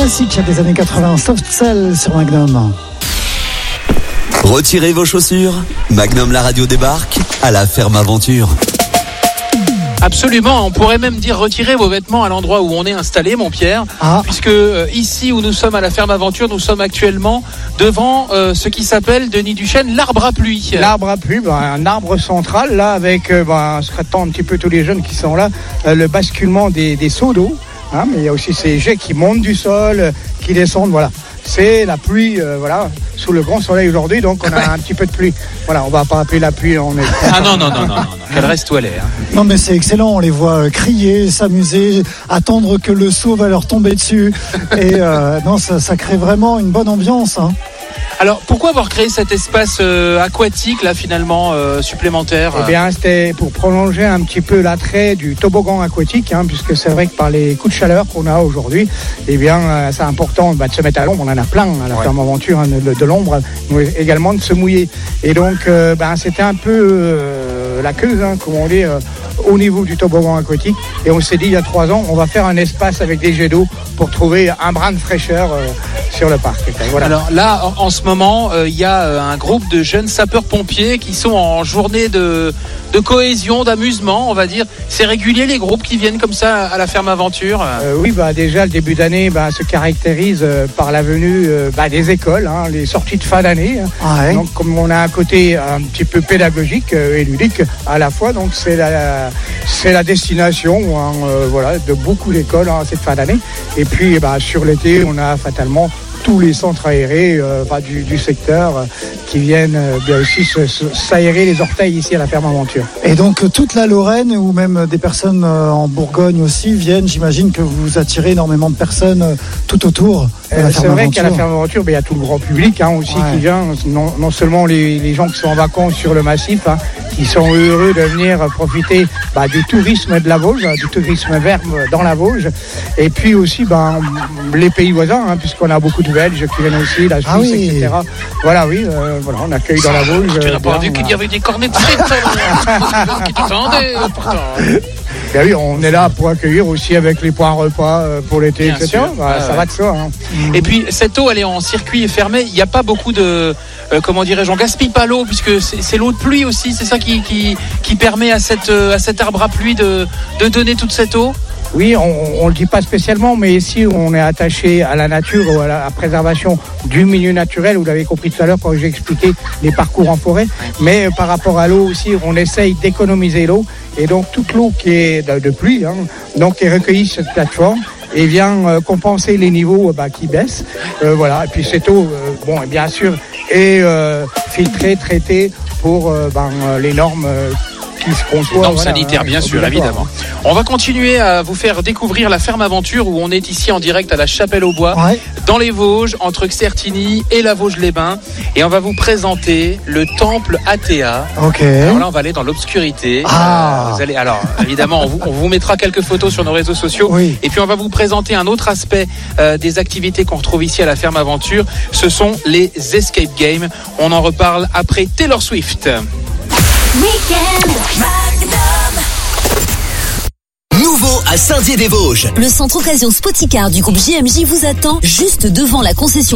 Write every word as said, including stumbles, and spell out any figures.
classique des années quatre-vingts, Soft Cell sur Magnum. Retirez vos chaussures, Magnum la radio débarque à la ferme aventure. Absolument, on pourrait même dire retirer vos vêtements à l'endroit où on est installé, mon Pierre, ah. puisque euh, ici où nous sommes à la ferme aventure, nous sommes actuellement devant euh, ce qui s'appelle, Denis Duchesne, l'arbre à pluie. L'arbre à pluie, ben, un arbre central, là, avec, euh, ben, ce serait temps un petit peu tous les jeunes qui sont là, euh, le basculement des, des seaux d'eau, hein, mais il y a aussi ces jets qui montent du sol, euh, qui descendent, voilà. C'est la pluie, euh, voilà, sous le grand soleil aujourd'hui, donc on a un petit peu de pluie. Voilà, on va pas appeler la pluie, on est... Ah non, non, non, non, non, non. Qu'elle reste où elle est. Hein. Non mais c'est excellent, on les voit crier, s'amuser, attendre que le seau va leur tomber dessus. Et euh, non, ça, ça crée vraiment une bonne ambiance, hein. Alors, pourquoi avoir créé cet espace euh, aquatique, là, finalement, euh, supplémentaire? Eh bien, c'était pour prolonger un petit peu l'attrait du toboggan aquatique, hein, puisque c'est vrai que par les coups de chaleur qu'on a aujourd'hui, eh bien, euh, c'est important bah, de se mettre à l'ombre. On en a plein à la ouais. ferme aventure, hein, de, de l'ombre, mais également de se mouiller. Et donc, euh, bah, c'était un peu euh, la queue, hein, comme on dit, euh, au niveau du toboggan aquatique. Et on s'est dit, il y a trois ans, on va faire un espace avec des jets d'eau pour trouver un brin de fraîcheur euh, sur le parc. Voilà. Alors là, en, en ce moment, il euh, y a euh, un groupe de jeunes sapeurs-pompiers qui sont en journée de, de cohésion, d'amusement, on va dire. C'est régulier les groupes qui viennent comme ça à la ferme aventure? euh, Oui, bah, déjà le début d'année bah, se caractérise euh, par la venue euh, bah, des écoles, hein, les sorties de fin d'année. Hein. Ah ouais. Donc comme on a un côté un petit peu pédagogique euh, et ludique à la fois, donc c'est la, c'est la destination hein, euh, voilà, de beaucoup d'écoles hein, cette fin d'année. Et puis bah, sur l'été, on a fatalement tous les centres aérés euh, bah, du, du secteur euh, qui viennent euh, bien aussi se, se, s'aérer les orteils ici à la ferme aventure. Et donc toute la Lorraine ou même des personnes euh, en Bourgogne aussi viennent, j'imagine que vous attirez énormément de personnes euh, tout autour de la euh, ferme C'est vrai aventure. qu'à la ferme aventure, il y a tout le grand public hein, aussi ouais. qui vient, non, non seulement les, les gens qui sont en vacances sur le massif, hein, qui sont heureux de venir profiter bah, du tourisme de la Vosges, du tourisme vert dans la Vosges, et puis aussi bah, les pays voisins, hein, puisqu'on a beaucoup de Belges qui viennent aussi, la Suisse, ah oui. et cetera. Voilà, oui, euh, voilà, on accueille dans la Vosges. Tu n'as pas vu qu'il y avait des cornets de frites qui t'attendaient, pourtant. Ben oui, on est là pour accueillir aussi avec les points repas pour l'été, bien et cetera. Bah, ah, ça ouais. va de soi. Hein. Et puis cette eau, elle est en circuit fermé. Il n'y a pas beaucoup de, euh, comment dirais-je, on gaspille pas l'eau puisque c'est, c'est l'eau de pluie aussi. C'est ça qui qui, qui permet à cette à cet arbre à pluie de de donner toute cette eau. Oui, on ne le dit pas spécialement, mais ici, on est attaché à la nature ou à la, à la préservation du milieu naturel. Vous l'avez compris tout à l'heure quand j'ai expliqué les parcours en forêt. Mais euh, par rapport à l'eau aussi, on essaye d'économiser l'eau. Et donc, toute l'eau qui est de, de pluie, hein, donc, est recueillie sur cette plateforme et vient euh, compenser les niveaux bah, qui baissent. Euh, voilà. Et puis, cette eau, euh, bon, bien sûr, est euh, filtrée, traitée pour euh, ben, les normes euh, normes voilà, sanitaires, bien sûr, évidemment. On va continuer à vous faire découvrir la ferme aventure où on est ici en direct à la Chapelle-aux-Bois, ouais. dans les Vosges, entre Certigny et la Vosges-les-Bains. Et on va vous présenter le temple Athéa. Ok. Alors là, on va aller dans l'obscurité. Ah. Euh, vous allez, alors, évidemment, on vous, on vous mettra quelques photos sur nos réseaux sociaux. Oui. Et puis, on va vous présenter un autre aspect euh, des activités qu'on retrouve ici à la ferme aventure. Ce sont les escape games. On en reparle après Taylor Swift. Nouveau à Saint-Dié-des-Vosges. Le centre occasion Spoticard du groupe J M J vous attend juste devant la concession